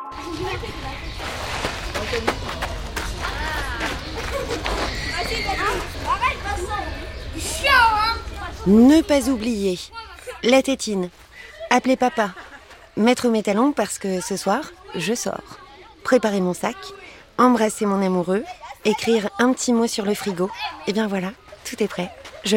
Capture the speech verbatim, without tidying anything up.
Ne pas oublier la tétine, appeler papa, mettre mes talons parce que ce soir, je sors, préparer mon sac, embrasser mon amoureux, écrire un petit mot sur le frigo. Et bien voilà, tout est prêt.